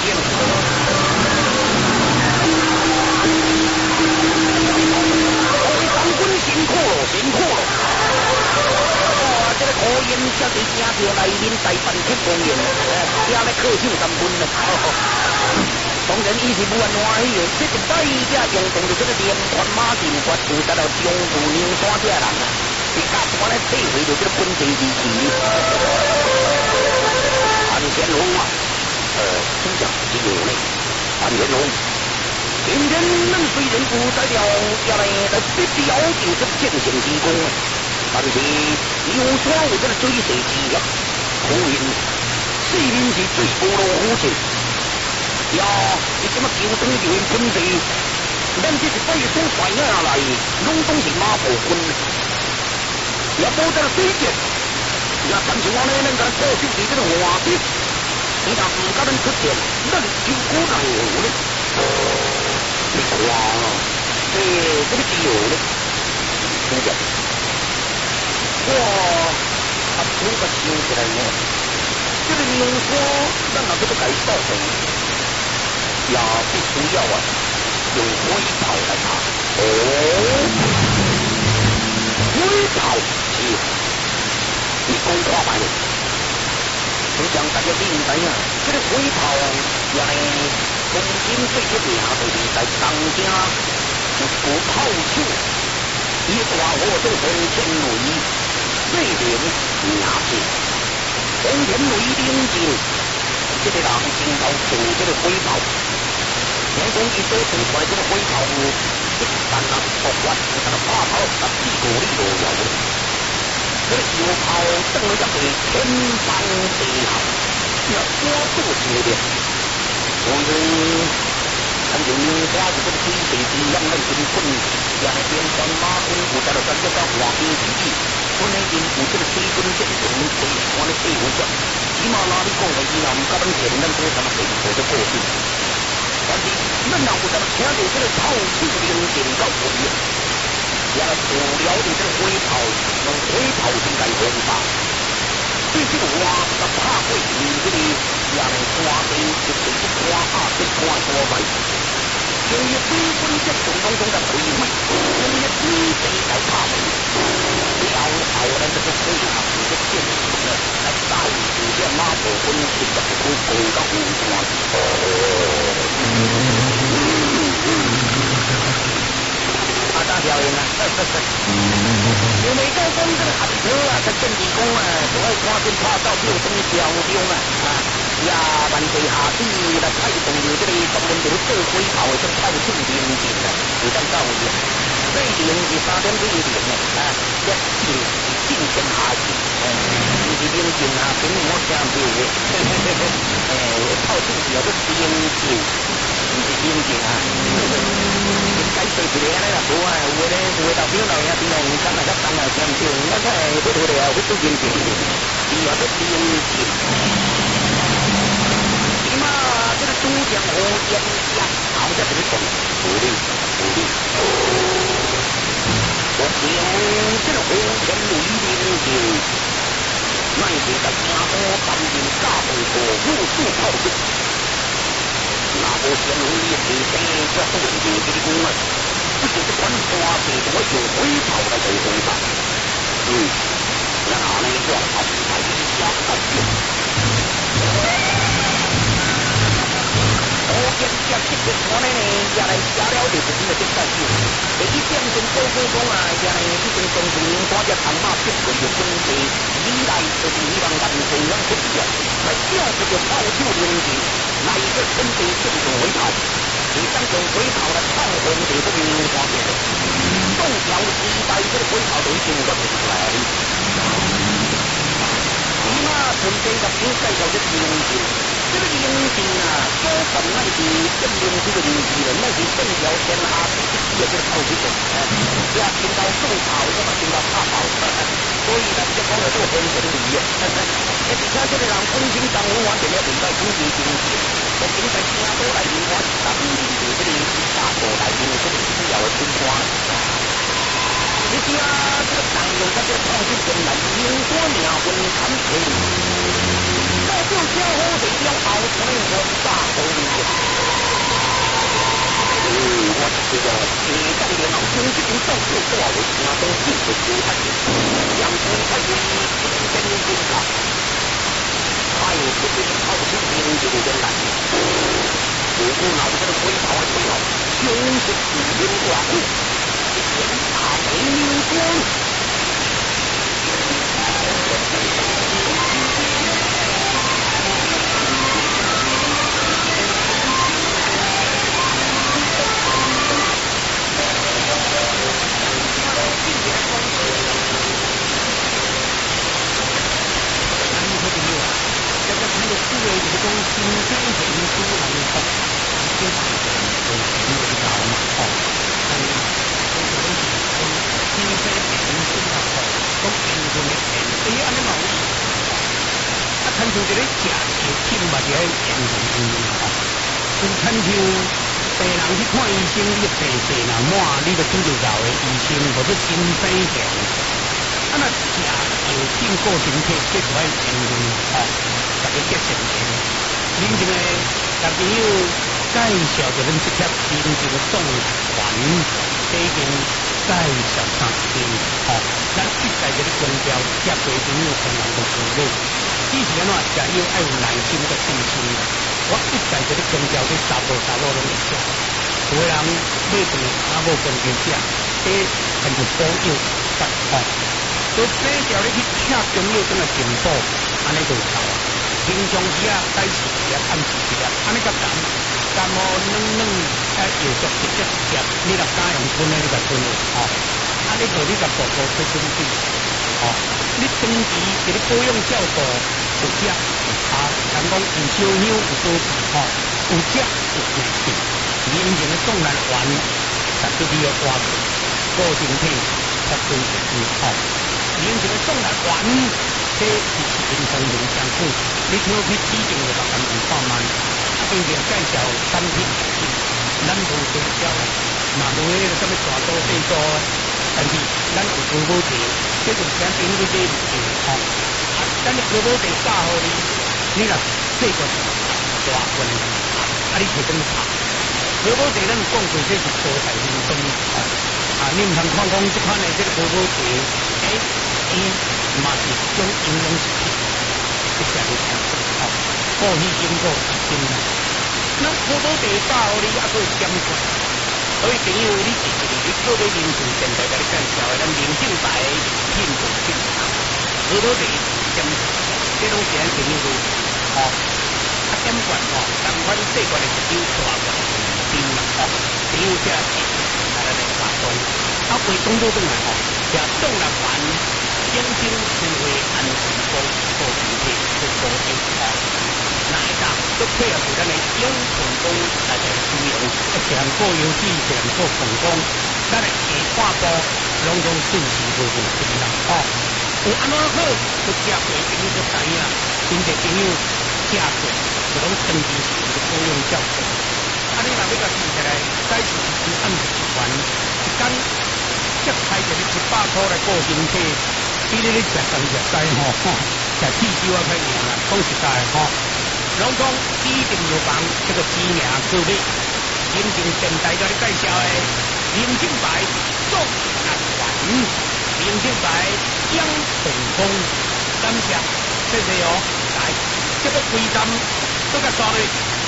长官辛苦了，辛苦了！哇，这个考验才是正着内面大半天公演，正来靠手三分呢。当然，伊是无安欢喜的，这一代只用动着这个连环马进决，有得到江湖牛山这人啊，是甲我来体会着这个本地之气。韩乾隆啊，主将只有呢，韩乾隆。今天咱虽然不在了家内，但必要就是践行之功，但是牛山有这个追随之业，可因四面是最无路虎情。呀，你这么球场就因本地，咱这一代所传下来，拢总是马步军，也无这个水节，也参像我呢，咱甲保守伫这个华北，你若唔甲咱出现，咱就古人有呢。你看这个只有呢，主将，我主个想起来呢，这个牛山，咱若要改造的。也必须要用龟炮来打。龟炮是，你讲看卖。就像大家理解啊，这个龟炮也是从今最出名就是在东京一股炮手，伊大火做红天雷，瑞林名字，红天雷领进，这个人经常做这个龟炮。我讲伊所做出来这个火炮，一旦啊爆发，它的炮炮十几个里都有。这个油炮等于一个天方地合，要多度精炼。所以，咱就明花是这个水水之让咱根本也是连环马军有在了咱这个华兵之地，本来因有这个水军建成地方的地方上，起码哪里讲的伊若唔甲咱田，咱做什么地方就过去。但是，咱若有在听到这个炮手领进到位，也除了的这个火炮，用火炮先来轰炸。对这个话，那怕会有这个也能抓地，就是一抓啊，一抓抓来。用一水军这种当中的摧毁，用一水地来打击。了后咱这个配合这个建设呢，来打入这马步军是不可高到五川。大表演啊！有每个公这个喊车啊，在建地宫啊，就爱看见拍照片什么表彰啊，呀，万岁下旨来派动着这个专门就是做火炮的这炮手领进啊，就当到位。这领是3点钟领啊，一进进前下进，就是领进啊，跟我相比的，炮手叫做领进，不是领进啊。解释一个安尼啦，无啊，有个咧，有个代表老兄听到唔敢来甲当来相照，我真系不得了，不做认真，伊话做认真。起码这个主将胡延祥，后只是讲无理无理。我听这个红尘雷鸣就，乃是在京都担任驾步部武术炮手。那无先龙烈士生这多人这个功啊，不就是管花费我用火炮来做轰炸？那那一个炮才一下到底。我见这这个我呢，也来加了就是这个这个事。第一点从高高讲啊，也来已经从从大家长马变为了军队，以来就是希望万岁能出现，来调这个炮手连接。来一个本地正统回炮，你当用回炮来炮轰这个牛山县，动摇时代这个回炮都已经做出来。起码从这个比赛有这个英雄，这个英雄啊，所本来是证明这个英雄人，那是正条天下第一的这个炮手，也听到送炮，也嘛听到怕炮，所以咱就讲了这个红尘里啊。而且这个人本身当然完全要明白经济经济，我现在听多来言，我当年就这个大多来言，这个主要的推广。你听这个当用在这个炮手前来，牛山名分堪称，代表江湖地了后台红大红。 这个下降了后，从这边到处化为山东进的蔬菜园，让蔬菜园竞争更大，还有这个靠出经济的人来。如果老这个回头回头，就是自因寡妇，天大美名光。亲像一个食药品嘛，就喺严重医院吼。就亲像病人去看医生，你病势若满，你就拄着找的医生或者金生祥。啊，若食药品过身体，这就要严重吼，大家结成钱。恁这个大朋友介绍着恁这贴临这个状元已经介绍3次吼，咱一再着咧强调，接过朋友同人都鼓励。以前安怎食药爱有耐心甲信心，我一再就咧强调，你查甫拢会食，有个人买饭阿某跟住食，这很是保养法吼。所以比较你去吃中药怎个进步，安尼就有够啊。平常时啊，早时一粒，暗时一粒，安尼较难。感冒软软药膏直接食，你若敢用吞的，你就吞了吼。安尼就你甲步步出准备吼。你长期一个保养照顾。有食有擦，人讲有烧香有保持吼，有食有耐性。年前的壮男丸，绝对你要花钱，顾身体绝对是好。年前的壮男丸，这是市面上面上好，你听去指定就别人唔看慢。啊，并且介绍产品，咱无推销，嘛无迄个什么大多细多，但是咱有高保值，这种产品你买唔着吼。咱你高保地教好你若这个大份，啊你摕怎么拍？高保地咱讲过，这是多彩人生啊！你唔通看讲这款的这个高保地，伊嘛是一种营养食品，一下就听哦，过去经过是真的。那高保地教好你，还佫有减贵，所以朋友你记住，你各位人士现在甲你介绍的，咱明镜牌品质正常，高保地。这种钱肯定是哦，啊监管哦，同款细管的一张大管兵啦哦，只有这来来发动，啊为中多转来哦，也动了完，养生成为安全保身体的保障哦，哪一档都配合住咱的养成功来来使用，一人过游戏，一人过成功，咱的下半步拢总顺时无问题啦哦。有安怎好，就食过朋友就知影，真侪朋友食过，就拢长期是一个保养照顾。啊，你若要甲记起来，早时一支，暗时一丸，一工接开着你100块来顾身体，比你食东食西吼，食四周啊较赢啦。讲实在吼，拢讲指定药房这个知名可美，认证电台甲你介绍的人参牌壮男丸。明镜牌养成功，感谢，谢谢哦，来，这个规站都甲刷落。